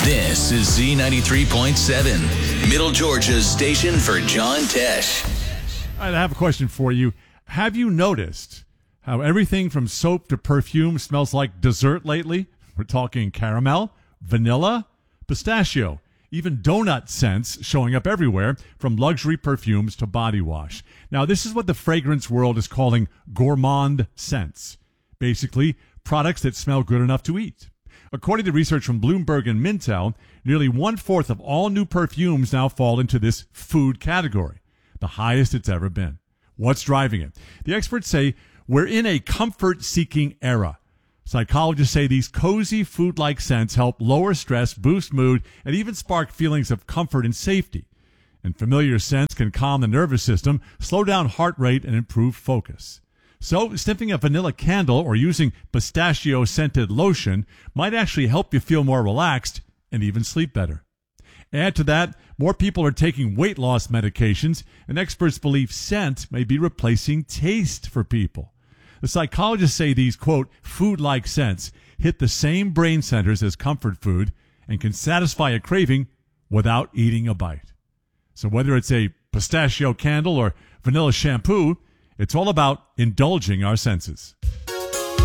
This is Z93.7, Middle Georgia's station for John Tesh. All right, I have a question for you. Have you noticed how everything from soap to perfume smells like dessert lately? We're talking caramel, vanilla, pistachio, even donut scents showing up everywhere, from luxury perfumes to body wash. Now, this is what the fragrance world is calling gourmand scents. Basically, products that smell good enough to eat. According to research from Bloomberg and Mintel, nearly 1/4 of all new perfumes now fall into this food category, the highest it's ever been. What's driving it? The experts say we're in a comfort-seeking era. Psychologists say these cozy food-like scents help lower stress, boost mood, and even spark feelings of comfort and safety. And familiar scents can calm the nervous system, slow down heart rate, and improve focus. So, sniffing a vanilla candle or using pistachio-scented lotion might actually help you feel more relaxed and even sleep better. Add to that, more people are taking weight loss medications, and experts believe scent may be replacing taste for people. The psychologists say these, quote, food-like scents hit the same brain centers as comfort food and can satisfy a craving without eating a bite. So whether it's a pistachio candle or vanilla shampoo, it's all about indulging our senses.